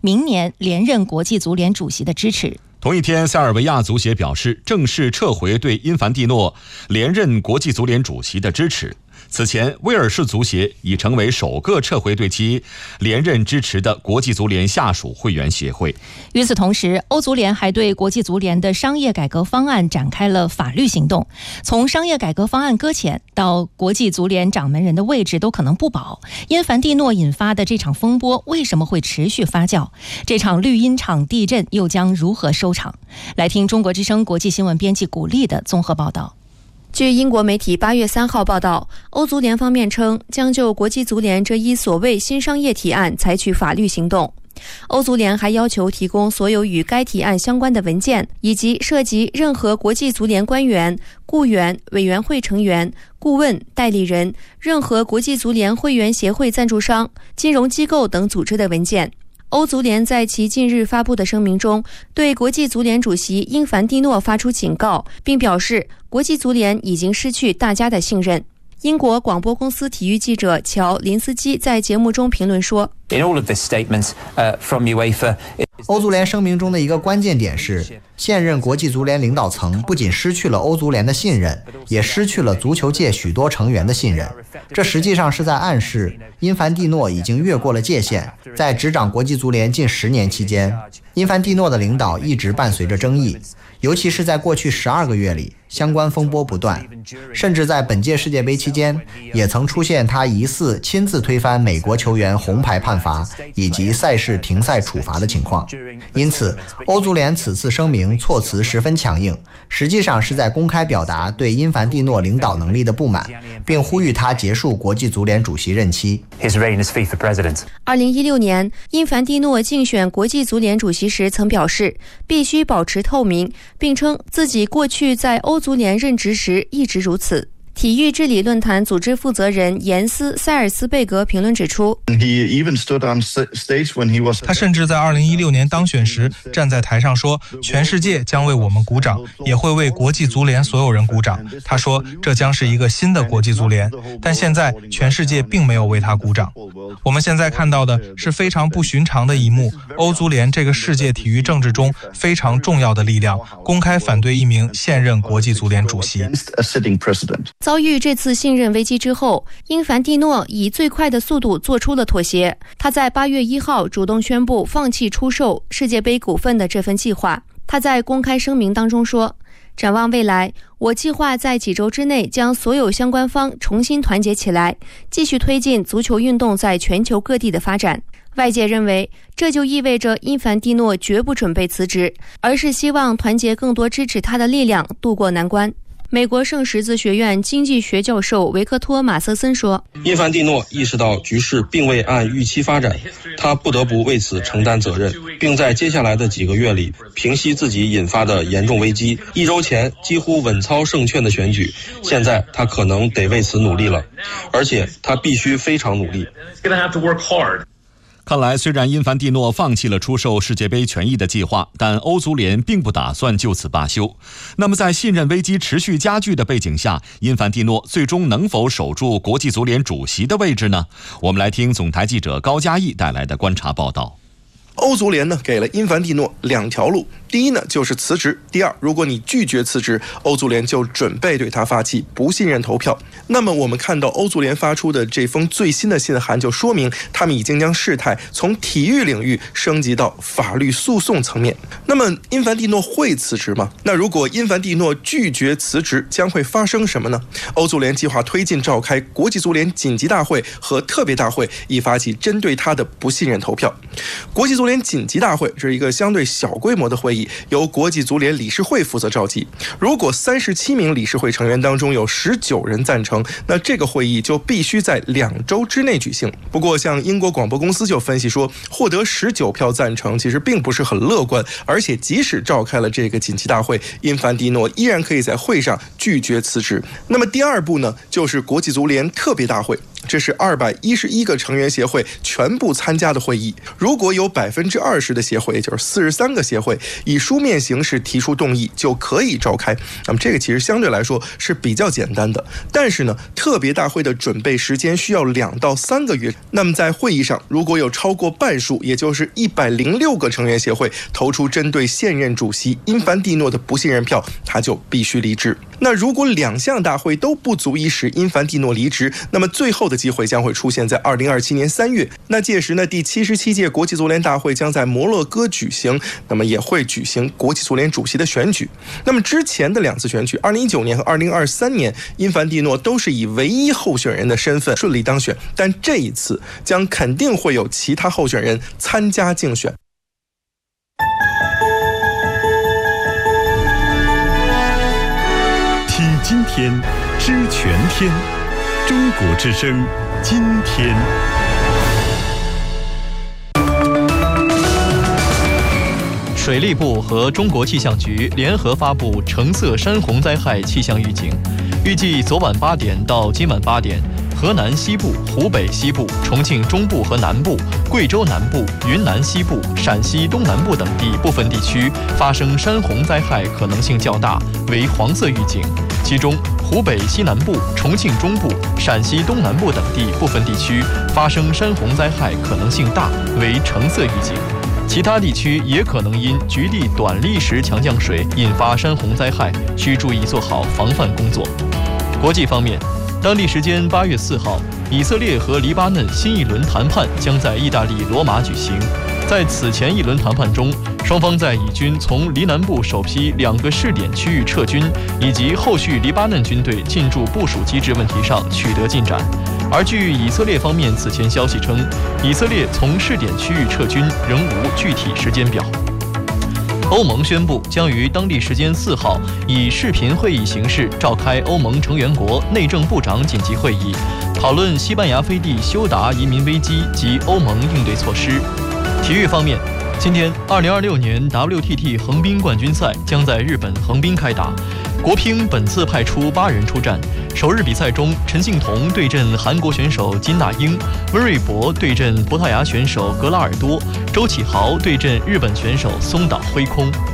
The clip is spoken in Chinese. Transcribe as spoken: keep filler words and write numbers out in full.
明年连任国际足联主席的支持。 同一天，塞尔维亚足协表示正式撤回对因凡蒂诺连任国际足联主席的支持。此前，威尔士足协已成为首个撤回对其连任支持的国际足联下属会员协会。 与此同时，欧足联还对国际足联的商业改革方案展开了法律行动。从商业改革方案搁浅到国际足联掌门人的位置都可能不保，因凡蒂诺引发的这场风波为什么会持续发酵？这场绿茵场地震又将如何收场？来听中国之声国际新闻编辑古丽的综合报道。 据英国媒体八月三号报道，欧足联方面称将就国际足联这一所谓新商业提案采取法律行动。欧足联还要求提供所有与该提案相关的文件，以及涉及任何国际足联官员、雇员、委员会成员、顾问、代理人、任何国际足联会员协会赞助商、金融机构等组织的文件。欧足联在其近日发布的声明中，对国际足联主席因凡蒂诺发出警告，并表示国际足联已经失去大家的信任。英国广播公司体育记者乔·林斯基在节目中评论说， 欧足联声明中的一个关键点是，现任国际足联领导层不仅失去了欧足联的信任，也失去了足球界许多成员的信任。这实际上是在暗示因凡蒂诺已经越过了界限。在执掌国际足联近十年期间，因凡蒂诺的领导一直伴随着争议，尤其是在过去十二个月里，相关风波不断，甚至在本届世界杯期间，也曾出现他疑似亲自推翻美国球员红牌判罚以及赛事停赛处罚的情况。因此，欧足联此次声明措辞十分强硬，实际上是在公开表达对因凡蒂诺领导能力的不满，并呼吁他结束国际足联主席任期。 二零一六年，因凡蒂诺竞选国际足联主席时曾表示，必须保持透明，并称自己过去在欧足联任职时一直如此。体育治理论坛组织负责人严斯·塞尔斯贝格评论指出， 他甚至在二零一六年当选时站在台上说，全世界将为我们鼓掌，也会为国际足联所有人鼓掌。他说这将是一个新的国际足联，但现在全世界并没有为他鼓掌。我们现在看到的是非常不寻常的一幕，欧足联这个世界体育政治中非常重要的力量公开反对一名现任国际足联主席。 遭遇这次信任危机之后，因凡蒂诺以最快的速度做出了妥协。他在八月一号主动宣布放弃出售世界杯股份的这份计划。他在公开声明当中说，展望未来，我计划在几周之内将所有相关方重新团结起来，继续推进足球运动在全球各地的发展。外界认为，这就意味着因凡蒂诺绝不准备辞职，而是希望团结更多支持他的力量，渡过难关。美国圣十字学院经济学教授维克托·马瑟森说， 因凡蒂诺意识到局势并未按预期发展，他不得不为此承担责任，并在接下来的几个月里平息自己引发的严重危机。一周前几乎稳操胜券的选举，现在他可能得为此努力了，而且他必须非常努力。 看来，虽然因凡蒂诺放弃了出售世界杯权益的计划，但欧足联并不打算就此罢休。那么，在信任危机持续加剧的背景下，因凡蒂诺最终能否守住国际足联主席的位置呢？我们来听总台记者高嘉毅带来的观察报道。 欧足联呢给了因凡蒂诺两条路，第一呢就是辞职，第二，如果你拒绝辞职，欧足联就准备对他发起不信任投票。那么我们看到欧足联发出的这封最新的信函，就说明他们已经将事态从体育领域升级到法律诉讼层面。那么因凡蒂诺会辞职吗？那如果因凡蒂诺拒绝辞职，将会发生什么呢？欧足联计划推进召开国际足联紧急大会和特别大会，以发起针对他的不信任投票。国际足联紧急大会这是一个相对小规模的会议，由国际足联理事会负责召集。如果三十七名理事会成员当中有十九人赞成，那这个会议就必须在两周之内举行。不过，像英国广播公司就分析说，获得十九票赞成其实并不是很乐观，而且即使召开了这个紧急大会，因凡蒂诺依然可以在会上拒绝辞职。那么第二步呢，就是国际足联特别大会。 这是二百一十一个成员协会全部参加的会议。如果有百分之二十的协会，也就是四十三个协会以书面形式提出动议，就可以召开。那么这个其实相对来说是比较简单的，但是呢，特别大会的准备时间需要两到三个月。那么在会议上，如果有超过半数，也就是一百零六个成员协会投出针对现任主席因凡蒂诺的不信任票，他就必须离职。那如果两项大会都不足以使因凡蒂诺离职，那么最后的机会将会出现在二零二七年三月。那届时呢，第七十七届国际足联大会将在摩洛哥举行，那么也会举行国际足联主席的选举。那么之前的两次选举，二零一九年和二零二三年，因凡蒂诺都是以唯一候选人的身份顺利当选，但这一次将肯定会有其他候选人参加竞选。 听今天，知全天，中国之声，今天。 水利部和中国气象局联合发布橙色山洪灾害气象预警，预计昨晚八点到今晚八点，河南西部、湖北西部、重庆中部和南部、贵州南部、云南西部、陕西东南部等地部分地区发生山洪灾害可能性较大，为黄色预警。其中，湖北西南部、重庆中部、陕西东南部等地部分地区发生山洪灾害可能性大，为橙色预警。其他地区也可能因局地短历时强降水引发山洪灾害，需注意做好防范工作。国际方面，当地时间八月四号，以色列和黎巴嫩新一轮谈判将在意大利罗马举行。在此前一轮谈判中，双方在以军从黎南部首批两个试点区域撤军，以及后续黎巴嫩军队进驻部署机制问题上取得进展。而据以色列方面此前消息称，以色列从试点区域撤军仍无具体时间表。欧盟宣布将于当地时间四号以视频会议形式召开欧盟成员国内政部长紧急会议，讨论西班牙飞地休达移民危机及欧盟应对措施。体育方面，今天二零二六年 W T T 横滨冠军赛将在日本横滨开打，国乒本次派出八人出战。首日比赛中，陈幸同对阵韩国选手金大英，温瑞博对阵葡萄牙选手格拉尔多，周启豪对阵日本选手松岛辉空。